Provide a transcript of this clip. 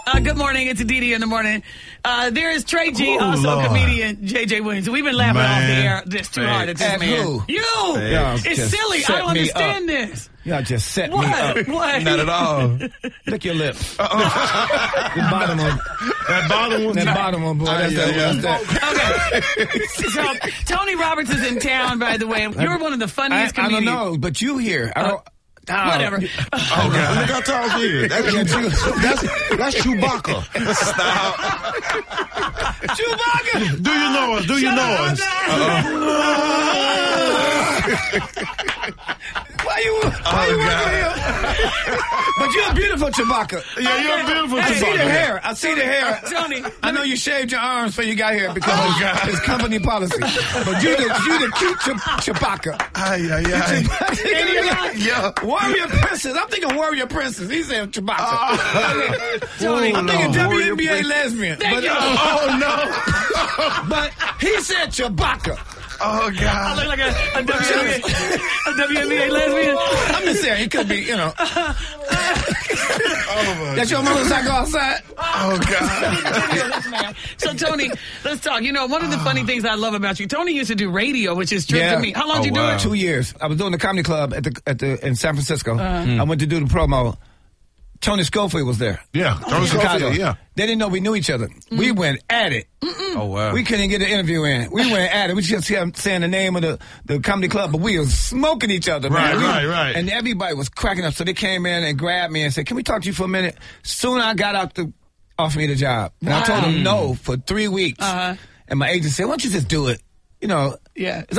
Good morning. It's Didi in the morning. There is Trey G, also comedian JJ Williams. We've been laughing off the air just too hard at this man. Who? You! Y'all It's silly. I don't understand this. Y'all just set me up. What? Not at all. Lick your lips. The bottom one. That bottom one. That bottom one, boy. That's that. Okay. So, Tony Roberts is in town, by the way. You're one of the funniest I comedians. don't know, but you here. I don't. Whatever. Oh, God. Look how tall she is. That's Chewbacca. Stop. Chewbacca! Do you know us? Do you know us? Why you working here? But you're a beautiful Chewbacca. Yeah, you're a beautiful I see the Chewbacca. hair. I see the hair. Tony. I know you shaved your arms before you got here because it's company policy. But you the cute Chewbacca. Yeah. Warrior Princess. I'm thinking Warrior Princess. He said Chewbacca. Tony. I'm thinking WNBA lesbian. Thank you. Oh, no. But he said Chewbacca. Oh, I God. look like a WNBA lesbian. I'm just saying, it could be, you know. Oh, my That's your motorcycle outside? Oh, God. So, Tony, let's talk. You know, one of the funny things I love about you, Tony used to do radio, which is true to me. How long did you do it? 2 years. I was doing the comedy club in San Francisco. I went to do the promo. Tony Schofield was there. Yeah, Tony Schofield, yeah. They didn't know we knew each other. We went at it. Oh, wow. We couldn't get an interview in. We went at it. We just kept saying the name of the comedy club, but we was smoking each other, man. Right. And everybody was cracking up. So they came in and grabbed me and said, "Can we talk to you for a minute?" Soon I got out to offer me the job. And I told them no for 3 weeks. And my agent said, "Why don't you just do it?" You know, Yeah.